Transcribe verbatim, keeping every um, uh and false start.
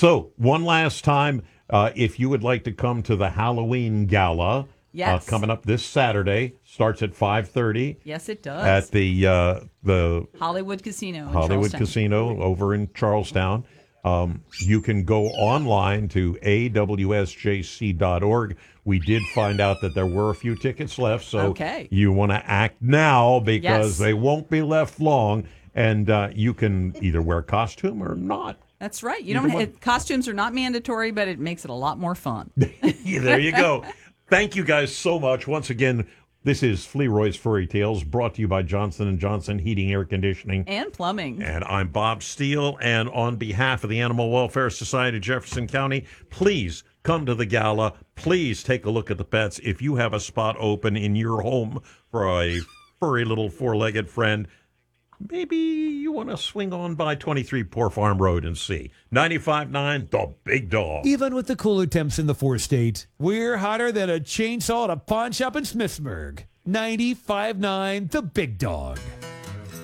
So, one last time, uh, if you would like to come to the Halloween Gala, Yes. uh, coming up this Saturday, starts at five thirty. Yes, it does. At the uh, the Hollywood Casino in Hollywood Charlestown. Casino over in Charlestown. Um, you can go online to A W S J C dot org. We did find out that there were a few tickets left, so Okay. you want to act now because Yes. they won't be left long, and uh, you can either wear a costume or not. That's right. You Either don't. one. It, costumes are not mandatory, but it makes it a lot more fun. Yeah, there you go. Thank you guys so much. Once again, this is Flearoy's Furry Tales, brought to you by Johnson and Johnson Heating, Air Conditioning. And plumbing. And I'm Bob Steele, and on behalf of the Animal Welfare Society of Jefferson County, please come to the gala. Please take a look at the pets. If you have a spot open in your home for a furry little four-legged friend, maybe you want to swing on by twenty-three Poor Farm Road and see. ninety-five point nine, The Big Dog. Even with the cooler temps in the four states, we're hotter than a chainsaw at a pawn shop in Smithsburg. ninety-five point nine, The Big Dog.